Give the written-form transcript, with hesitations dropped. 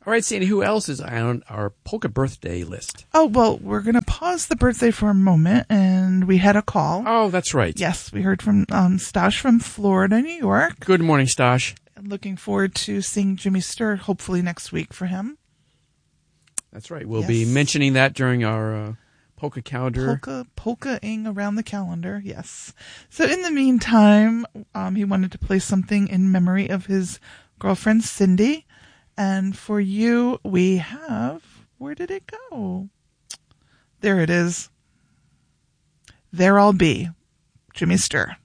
All right, Sandy, who else is on our polka birthday list? Oh, well, we're going to pause the birthday for a moment, and we had a call. Oh, that's right. Yes, we heard from Stash from Florida, New York. Good morning, Stash. Looking forward to seeing Jimmy Sturr, hopefully next week for him. That's right. We'll be mentioning that during our polka calendar. Polka-ing around the calendar, yes. So in the meantime, he wanted to play something in memory of his girlfriend, Cindy. And for you, we have... Where did it go? There it is. There I'll Be. Jimmy Sturr.